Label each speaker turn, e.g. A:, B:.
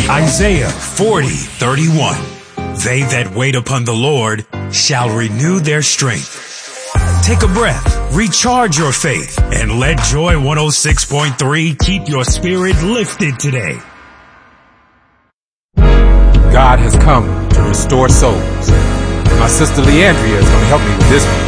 A: Isaiah 40:31. They that wait upon the Lord shall renew their strength. Take a breath, recharge your faith, and let Joy 106.3 keep your spirit lifted today.
B: God has come to restore souls. My sister Leandria is going to help me with this one.